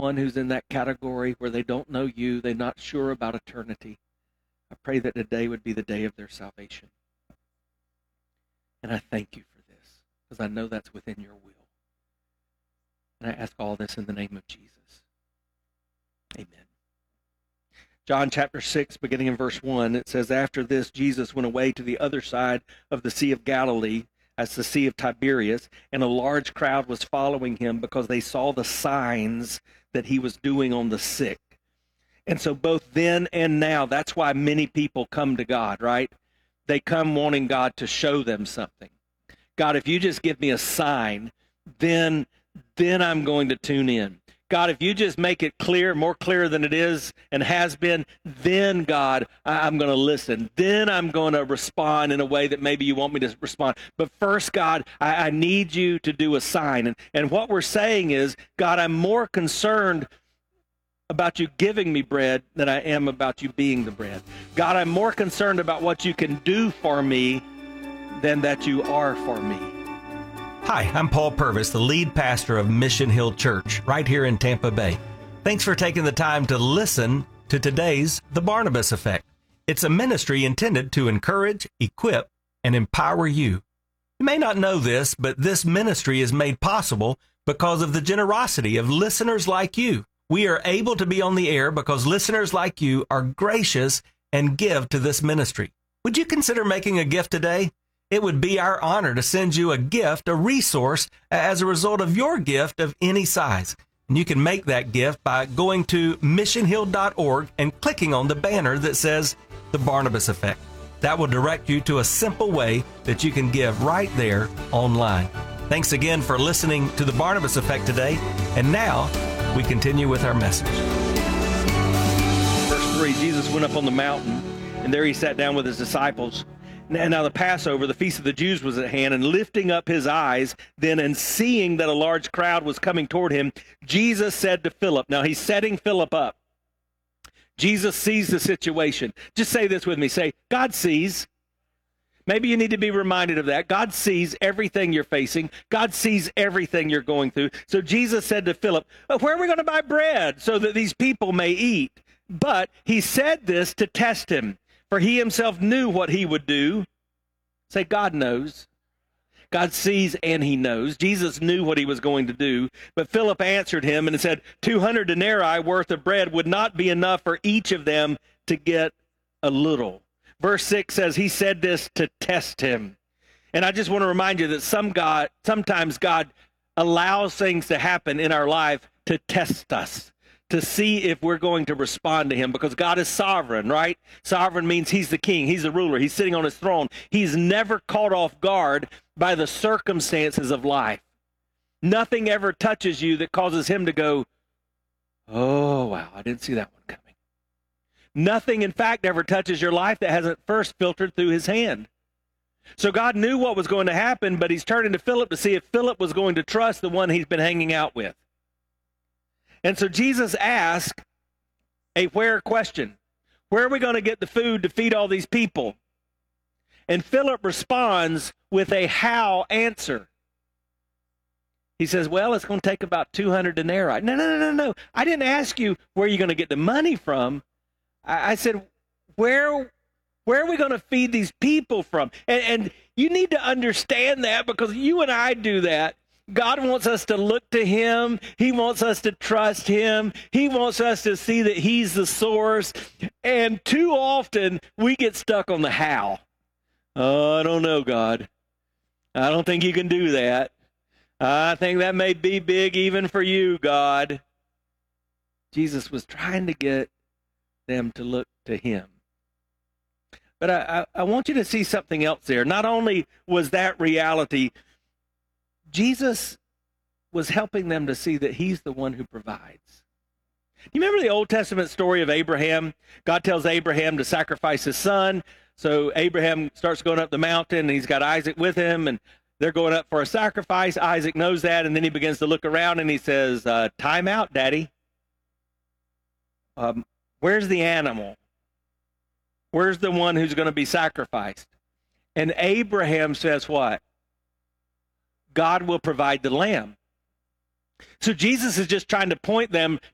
anyone who's in that category where they don't know you, they're not sure about eternity, I pray that today would be the day of their salvation. And I thank you for this, because I know that's within your will. And I ask all this in the name of Jesus. Amen. John chapter 6, beginning in verse 1, it says, "After this, Jesus went away to the other side of the Sea of Galilee, as the Sea of Tiberias, and a large crowd was following him because they saw the signs that he was doing on the sick." And so both then and now, that's why many people come to God, right? They come wanting God to show them something. God, if you just give me a sign, then I'm going to tune in. God, if you just make it clear, more clear than it is and has been, then, God, I'm going to listen. Then I'm going to respond in a way that maybe you want me to respond. But first, God, I need you to do a sign. And what we're saying is, God, I'm more concerned about you giving me bread than I am about you being the bread. God, I'm more concerned about what you can do for me than that you are for me. Hi, I'm Paul Purvis, the lead pastor of Mission Hill Church, right here in Tampa Bay. Thanks for taking the time to listen to today's The Barnabas Effect. It's a ministry intended to encourage, equip, and empower you. You may not know this, but this ministry is made possible because of the generosity of listeners like you. We are able to be on the air because listeners like you are gracious and give to this ministry. Would you consider making a gift today? It would be our honor to send you a gift, a resource, as a result of your gift of any size. And you can make that gift by going to missionhill.org and clicking on the banner that says The Barnabas Effect. That will direct you to a simple way that you can give right there online. Thanks again for listening to The Barnabas Effect today. And now we continue with our message. Verse 3, Jesus went up on the mountain, and there he sat down with his disciples. Now the Passover, the feast of the Jews, was at hand, and lifting up his eyes then and seeing that a large crowd was coming toward him, Jesus said to Philip, now he's setting Philip up. Jesus sees the situation. Just say this with me. Say, God sees. Maybe you need to be reminded of that. God sees everything you're facing. God sees everything you're going through. So Jesus said to Philip, where are we going to buy bread so that these people may eat? But he said this to test him, for he himself knew what he would do. Say, God knows. God sees and he knows. Jesus knew what he was going to do. But Philip answered him and said, 200 denarii worth of bread would not be enough for each of them to get a little. Verse 6 says he said this to test him. And I just want to remind you that sometimes God allows things to happen in our life to test us, to see if we're going to respond to him, because God is sovereign, right? Sovereign means he's the king, he's the ruler, he's sitting on his throne. He's never caught off guard by the circumstances of life. Nothing ever touches you that causes him to go, oh, wow, I didn't see that one coming. Nothing, in fact, ever touches your life that hasn't first filtered through his hand. So God knew what was going to happen, but he's turning to Philip to see if Philip was going to trust the one he's been hanging out with. And so Jesus asked a where question. Where are we going to get the food to feed all these people? And Philip responds with a how answer. He says, well, it's going to take about 200 denarii. No. I didn't ask you where you're going to get the money from. I said, where are we going to feed these people from? And you need to understand that, because you and I do that. God wants us to look to him. He wants us to trust him. He wants us to see that he's the source. And too often we get stuck on the how. Oh, I don't know, God. I don't think you can do that. I think that may be big even for you, God. Jesus was trying to get them to look to him. But I want you to see something else there. Not only was that reality, Jesus was helping them to see that he's the one who provides. You remember the Old Testament story of Abraham? God tells Abraham to sacrifice his son. So Abraham starts going up the mountain, and he's got Isaac with him, and they're going up for a sacrifice. Isaac knows that, and then he begins to look around, and he says, time out, Daddy. Where's the animal? Where's the one who's going to be sacrificed? And Abraham says what? God will provide the lamb. So Jesus is just trying to point them